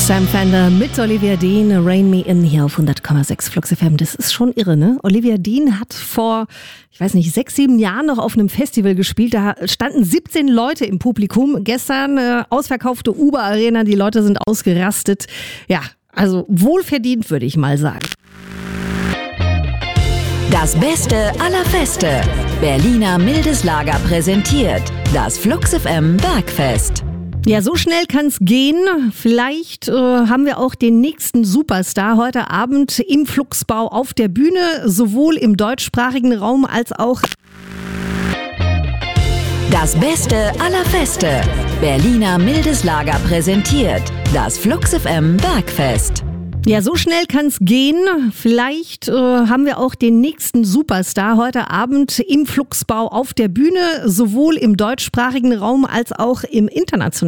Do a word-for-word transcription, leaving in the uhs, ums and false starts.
Sam Fender mit Olivia Dean, Rain Me In hier auf hundert Komma sechs Flux F M. Das ist schon irre, ne? Olivia Dean hat vor, ich weiß nicht, sechs, sieben Jahren noch auf einem Festival gespielt. Da standen siebzehn Leute im Publikum. Gestern äh, ausverkaufte Uber Arena, die Leute sind ausgerastet. Ja, also wohlverdient, würde ich mal sagen. Das Beste aller Feste. Berliner Mildes Lager präsentiert das Flux F M Bergfest. Ja, so schnell kann's gehen. Vielleicht äh, haben wir auch den nächsten Superstar heute Abend im Fluxbau auf der Bühne, sowohl im deutschsprachigen Raum als auch... Das Beste aller Feste. Berliner Mildes Lager präsentiert das Flux F M Bergfest. Ja, so schnell kann's gehen. Vielleicht äh, haben wir auch den nächsten Superstar heute Abend im Fluxbau auf der Bühne, sowohl im deutschsprachigen Raum als auch im internationalen